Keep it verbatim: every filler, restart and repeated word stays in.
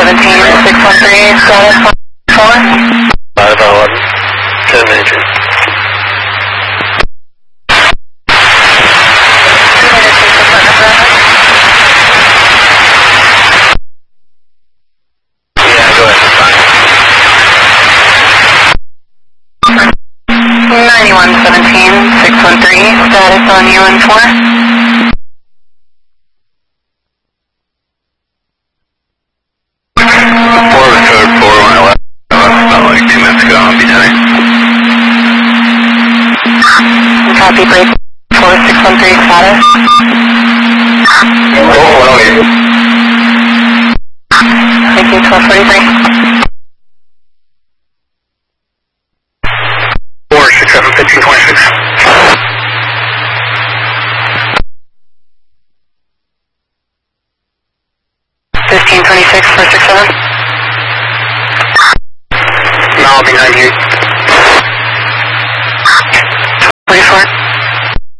seventeen, six one three, status four. five eleven, ten major. Yeah, go ahead, it's fine. ninety-one seventeen, six one three, status on U N four. four with code four one eleven, about like two minutes ago, I'll be telling. Copy, break four six one three, status. four one oh eight. Thank you, twelve forty-three. four six seven, fifteen twenty-six. fifteen twenty-six, four six seven. Now I'll be ninety-eight.